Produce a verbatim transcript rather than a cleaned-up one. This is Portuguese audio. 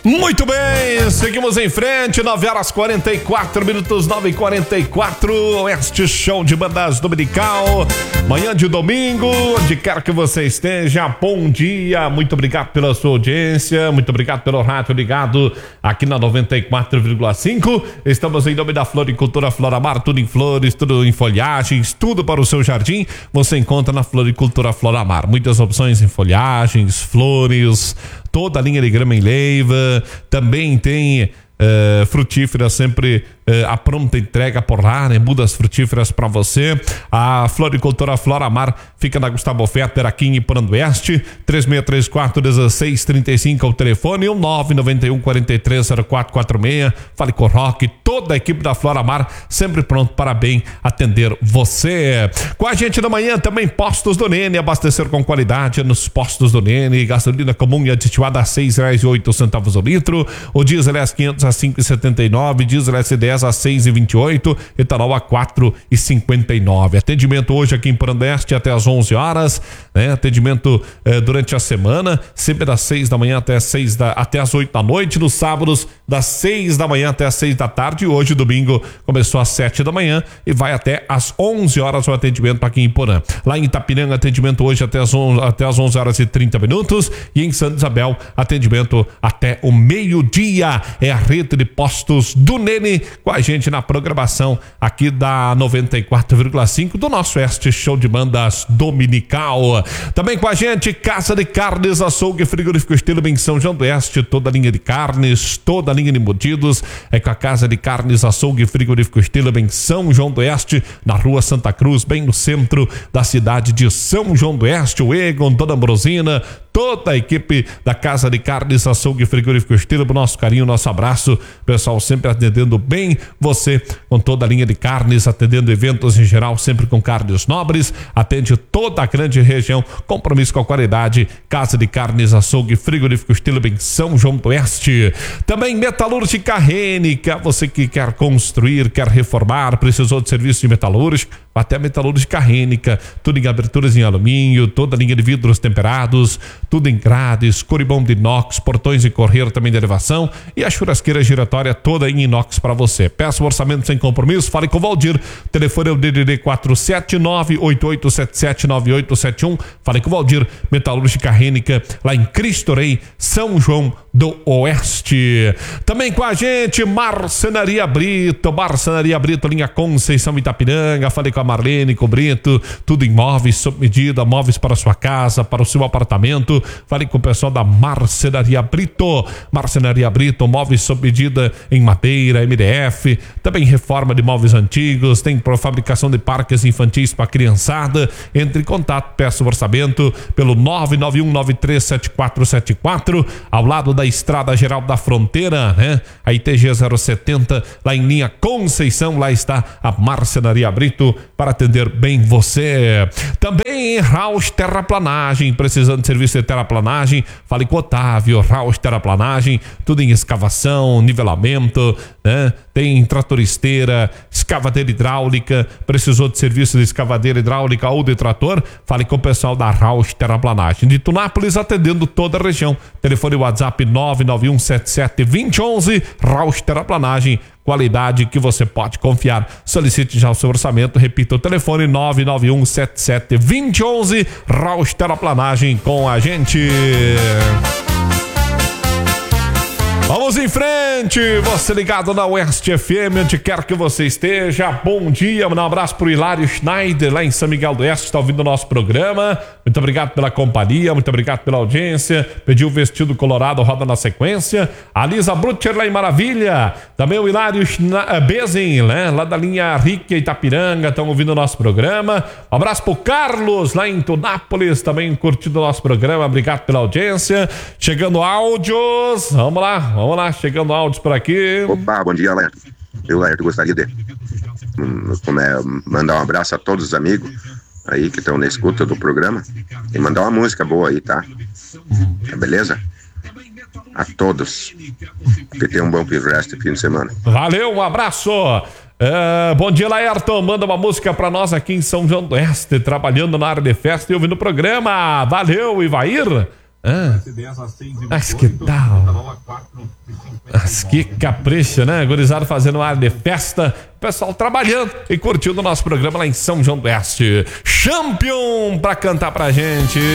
Muito bem, seguimos em frente, nove horas e quarenta e quatro minutos, nove e quarenta e quatro, Oeste Show de Bandas Dominical, manhã de domingo, onde quer que você esteja, bom dia, muito obrigado pela sua audiência, muito obrigado pelo rádio ligado aqui na noventa e quatro vírgula cinco, estamos em nome da Floricultura Floramar, tudo em flores, tudo em folhagens, tudo para o seu jardim, você encontra na Floricultura Floramar, muitas opções em folhagens, flores, toda a linha de grama em leiva, também tem uh, frutíferas sempre uh, a pronta entrega por lá, né? Mudas frutíferas para você. A Floricultura Floramar fica na Gustavo Fetter, aqui em Iporandueste, três seis três quatro, um seis três cinco, o telefone, o nove nove um, quatro três, zero quatro quatro seis. Fale com o Roque, toda a equipe da Floramar, sempre pronto para bem atender você. Com a gente na manhã também Postos do Nene, abastecer com qualidade nos Postos do Nene, gasolina comum e aditivada a seis reais e oito centavos o litro, o diesel S quinhentos a cinco e setenta e nove, diesel S dez a seis e vinte e oito, etanol a quatro e cinquenta e nove. Atendimento hoje aqui em Iporandueste até às onze horas, né? Atendimento eh, durante a semana, sempre das seis da manhã até as seis da até as oito da noite, nos sábados das seis da manhã até as seis da tarde. E hoje, domingo, começou às sete da manhã e vai até às onze horas o atendimento aqui em Porã. Lá em Itapiranga, atendimento hoje até as onze, até as onze horas e trinta minutos, e em Santa Isabel, atendimento até o meio-dia. É a rede de postos do Nene com a gente na programação aqui da noventa e quatro vírgula cinco do nosso Oeste Show de Bandas Dominical. Também com a gente Casa de Carnes, Açougue, Frigorífico Estilo em São João do Oeste, toda a linha de carnes, toda a linha de embutidos é com a Casa de Carnes, Açougue, Frigorífico Estilo em São João do Oeste, na rua Santa Cruz, bem no centro da cidade de São João do Oeste. O Egon, Dona Ambrosina, toda a equipe da Casa de Carnes, Açougue, Frigorífico Estilo, pro nosso carinho, nosso abraço, pessoal sempre atendendo bem você, com toda a linha de carnes, atendendo eventos em geral, sempre com carnes nobres, atende toda a grande região, compromisso com a qualidade. Casa de Carnes, Açougue, Frigorífico Estilo em São João do Oeste. Também Metalúrgica Rênica, você que quer construir, quer reformar, precisou de serviço de metalúrgica, até Metalúrgica Rênica, tudo em aberturas em alumínio, toda a linha de vidros temperados, tudo em grades, corrimão de inox, portões e correio também de elevação, e a churrasqueira giratória toda em inox para você. Peça o orçamento sem compromisso, fale com o Valdir, telefone é o D D D quatro sete nove oito oito sete sete nove oito sete um, fale com o Valdir. Metalúrgica Rênica, lá em Cristo Rei, São João do Oeste. Também com a gente Marcenaria Brito, Marcenaria Brito, linha Conceição Itapiranga, falei com a Marlene, com o Brito, tudo em móveis sob medida, móveis para a sua casa, para o seu apartamento. Falei com o pessoal da Marcenaria Brito, Marcenaria Brito, móveis sob medida em madeira, M D F, também reforma de móveis antigos, tem fabricação de parques infantis para criançada. Entre em contato, peça o orçamento pelo nove nove um nove três sete quatro sete quatro, ao lado da Estrada Geral da Fronteira, né? A I T G zero setenta, lá em linha Conceição, lá está a Marcenaria Brito para atender bem você. Também Raus Terraplanagem, precisando de serviço de terraplanagem, fale com o Otávio. Raus Terraplanagem, tudo em escavação, nivelamento, né? Tem tratoristeira, escavadeira hidráulica, precisou de serviço de escavadeira hidráulica ou de trator, fale com o pessoal da Raus Terraplanagem. De Tunápolis, atendendo toda a região. Telefone WhatsApp nove nove um sete sete dois zero um um, Raus Terraplanagem, qualidade que você pode confiar. Solicite já o seu orçamento, repita o telefone nove nove um sete sete dois zero um um, Raus Terraplanagem com a gente. Vamos em frente, você ligado na Oeste F M, onde quer que você esteja, bom dia, um abraço pro Hilário Schneider, lá em São Miguel do Oeste, está ouvindo o nosso programa, muito obrigado pela companhia, muito obrigado pela audiência, pediu o vestido colorado, roda na sequência, a Lisa Brutcher lá em Maravilha, também o Hilário Bezin, né, lá da linha Rica Itapiranga, estão ouvindo o nosso programa, um abraço pro Carlos, lá em Tunápolis, também curtindo o nosso programa, obrigado pela audiência, chegando áudios, vamos lá, vamos lá, chegando áudios por aqui. Opa, bom dia, Laerto. Eu, Laerto, gostaria de um, mandar um abraço a todos os amigos aí que estão na escuta do programa e mandar uma música boa aí, tá? Tá beleza? A todos. Que tenham um bom resto de fim de semana. Valeu, um abraço. Uh, bom dia, Laerton. Manda uma música pra nós aqui em São João do Oeste, trabalhando na área de festa e ouvindo o programa. Valeu, Ivair. Ah, mas que tal? Mas que capricho, né? Gurizada fazendo ar de festa, pessoal trabalhando e curtindo o nosso programa lá em São João do Oeste. Champion pra cantar pra gente.